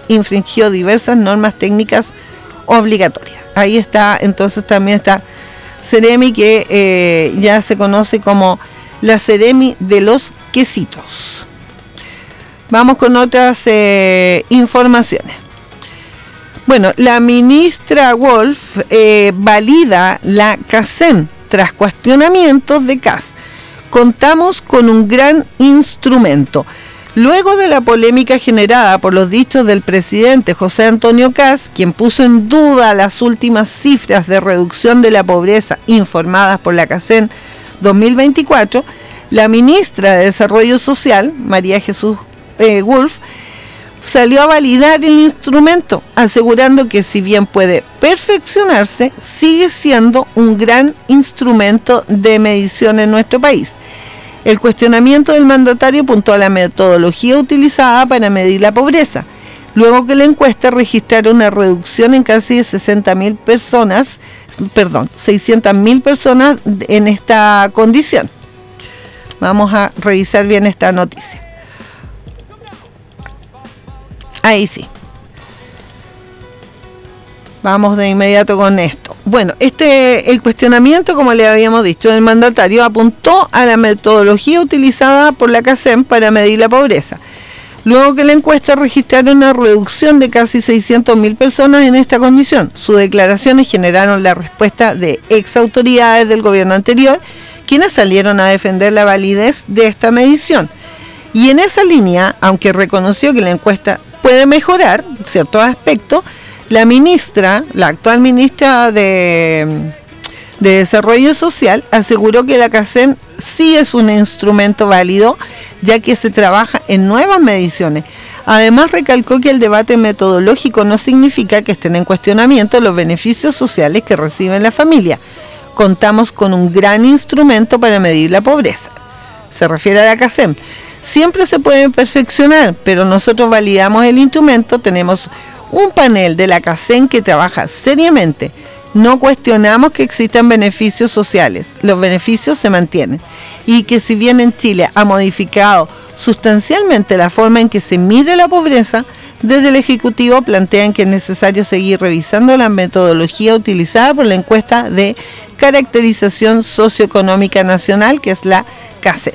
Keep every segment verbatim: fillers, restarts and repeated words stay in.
infringió diversas normas técnicas obligatorias. Ahí está, entonces también está Ceremi, que eh, ya se conoce como la Ceremi de los quesitos. Vamos con otras eh, informaciones. Bueno, la ministra Wolf eh, valida la CACEN tras cuestionamientos de C A S. Contamos con un gran instrumento. Luego de la polémica generada por los dichos del presidente José Antonio Kast, quien puso en duda las últimas cifras de reducción de la pobreza informadas por la CACEN dos mil veinticuatro, la ministra de Desarrollo Social, María Jesús eh, Wolf, salió a validar el instrumento, asegurando que si bien puede perfeccionarse, sigue siendo un gran instrumento de medición en nuestro país. El cuestionamiento del mandatario apuntó a la metodología utilizada para medir la pobreza, luego que la encuesta registrara una reducción en casi sesenta mil personas, perdón, seiscientas mil personas en esta condición. Vamos a revisar bien esta noticia. Ahí sí. Vamos de inmediato con esto. Bueno, este el cuestionamiento, como le habíamos dicho, del mandatario apuntó a la metodología utilizada por la CACEN para medir la pobreza. Luego que la encuesta registrara una reducción de casi seiscientas mil personas en esta condición. Sus declaraciones generaron la respuesta de ex autoridades del gobierno anterior, quienes salieron a defender la validez de esta medición. Y en esa línea, aunque reconoció que la encuesta puede mejorar ciertos aspectos, la ministra, la actual ministra de, de Desarrollo Social, aseguró que la CACEN sí es un instrumento válido, ya que se trabaja en nuevas mediciones. Además, recalcó que el debate metodológico no significa que estén en cuestionamiento los beneficios sociales que reciben las familias. Contamos con un gran instrumento para medir la pobreza. Se refiere a la CACEN. Siempre se pueden perfeccionar, pero nosotros validamos el instrumento, tenemos un panel de la CACEN que trabaja seriamente. No cuestionamos que existan beneficios sociales, los beneficios se mantienen. Y que si bien en Chile ha modificado sustancialmente la forma en que se mide la pobreza, desde el Ejecutivo plantean que es necesario seguir revisando la metodología utilizada por la encuesta de caracterización socioeconómica nacional, que es la CACEN.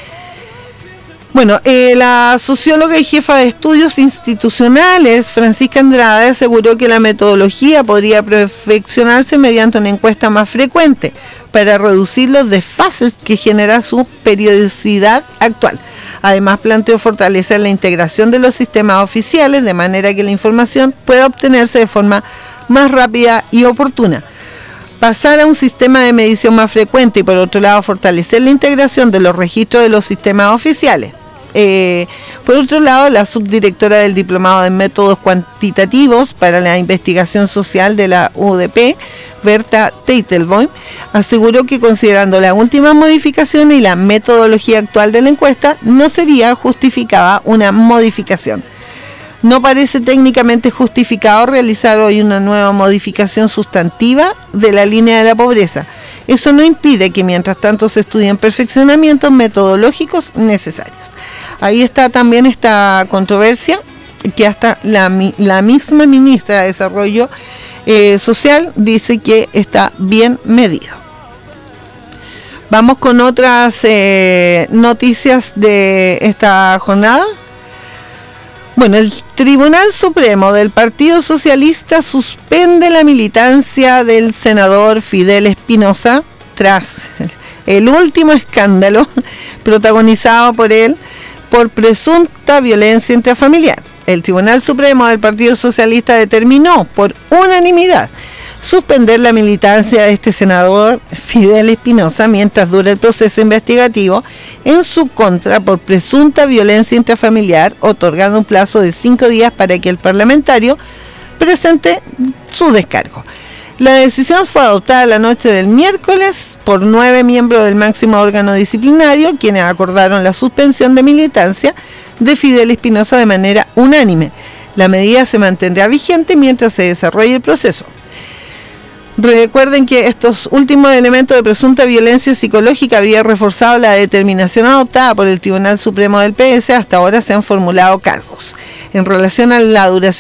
Bueno, eh, la socióloga y jefa de estudios institucionales, Francisca Andrade, aseguró que la metodología podría perfeccionarse mediante una encuesta más frecuente para reducir los desfases que genera su periodicidad actual. Además, planteó fortalecer la integración de los sistemas oficiales de manera que la información pueda obtenerse de forma más rápida y oportuna. Pasar a un sistema de medición más frecuente y, por otro lado, fortalecer la integración de los registros de los sistemas oficiales. Eh, por otro lado, la subdirectora del Diplomado en Métodos Cuantitativos para la Investigación Social de la U D P, Berta Teitelboim, aseguró que considerando las últimas modificaciones y la metodología actual de la encuesta, no sería justificada una modificación. No parece técnicamente justificado realizar hoy una nueva modificación sustantiva de la línea de la pobreza. Eso no impide que mientras tanto se estudien perfeccionamientos metodológicos necesarios. Ahí está también esta controversia que hasta la, la misma ministra de Desarrollo eh, Social dice que está bien medido. Vamos con otras eh, noticias de esta jornada. Bueno, el Tribunal Supremo del Partido Socialista suspende la militancia del senador Fidel Espinosa tras el último escándalo protagonizado por él por presunta violencia intrafamiliar. El Tribunal Supremo del Partido Socialista determinó por unanimidad suspender la militancia de este senador Fidel Espinosa mientras dura el proceso investigativo en su contra por presunta violencia intrafamiliar, otorgando un plazo de cinco días para que el parlamentario presente su descargo. La decisión fue adoptada la noche del miércoles por nueve miembros del máximo órgano disciplinario, quienes acordaron la suspensión de militancia de Fidel Espinosa de manera unánime. La medida se mantendrá vigente mientras se desarrolle el proceso. Recuerden que estos últimos elementos de presunta violencia psicológica habría reforzado la determinación adoptada por el Tribunal Supremo del P S. Hasta ahora se han formulado cargos. En relación a la duración